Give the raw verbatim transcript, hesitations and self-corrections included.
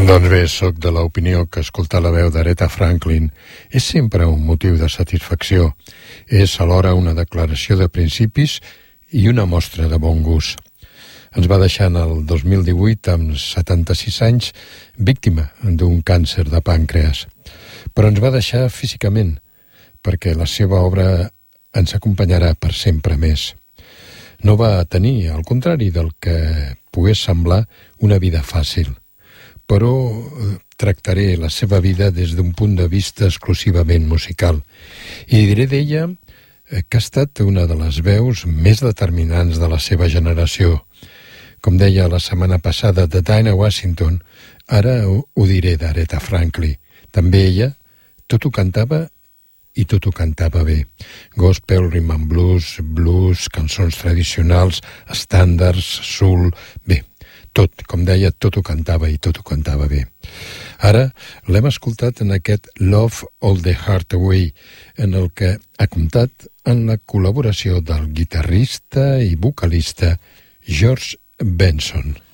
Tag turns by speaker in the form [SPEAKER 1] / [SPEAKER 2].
[SPEAKER 1] Doncs bé, sóc de l'opinió que escoltar la veu d'Aretha Franklin és sempre un motiu de satisfacció. És alhora una declaració de principis i una mostra de bon gust. Ens va deixar en el dos mil divuit, amb setanta-sis anys, víctima d'un càncer de pàncreas. Però ens va deixar físicament, perquè la seva obra ens acompanyarà per sempre més. No va tenir, al contrari del que pogués semblar, una vida fàcil. Però tractaré la seva vida des d'un punt de vista exclusivament musical. I diré d'ella que ha estat una de les veus més determinants de la seva generació. Com deia la setmana passada de Dinah Washington, ara ho diré d'Aretha Franklin. També ella tot ho cantava i tot ho cantava bé. Gospel, rhythm and blues, blues, cançons tradicionals, estàndards, soul, bé. Tot, com deia, tot ho cantava i tot ho cantava bé. Ara l'hem escoltat en aquest Love All the Heart Away, en el que ha comptat en la col·laboració del guitarrista i vocalista George Benson.